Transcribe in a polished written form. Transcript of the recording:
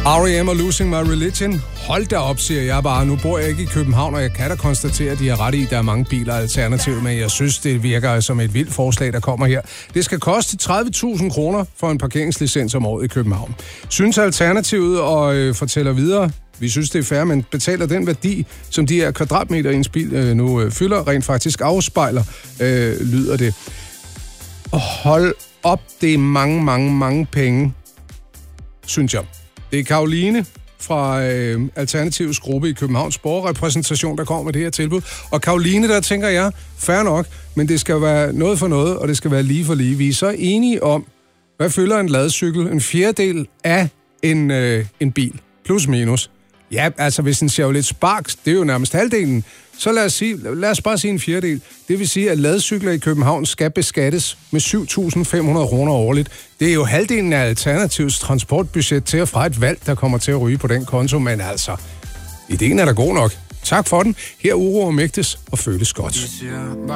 R.E.M. og Losing My Religion. Hold da op, siger jeg bare. Nu bor jeg ikke i København, og jeg kan da konstatere, at de har ret i, at der er mange biler alternativt, men jeg synes, det virker som et vildt forslag, der kommer her. Det skal koste 30.000 kroner for en parkeringslicens om året i København. Synes Alternativet og fortæller videre, vi synes, det er fair, men betaler den værdi, som de her kvadratmeter i ens bil nu fylder, rent faktisk afspejler, lyder det. Hold op, det er mange penge, synes jeg. Det er Karoline fra Alternativets gruppe i Københavns borgerrepræsentation, der kommer med det her tilbud. Og Karoline, der tænker jeg, fair nok, men det skal være noget for noget, og det skal være lige for lige. Vi er så enige om, hvad fylder en ladecykel? En fjerdedel af en bil. Plus minus. Ja, altså hvis en Chevrolet Spark, det er jo nærmest halvdelen. Så lad os bare sige en fjerdedel. Det vil sige, at ladecykler i København skal beskattes med 7.500 kroner årligt. Det er jo halvdelen af Alternativets transportbudget til at fra et valg, der kommer til at ryge på den konto. Men altså, ideen er da god nok. Tak for den. Her Uro og Mægtes og føles godt.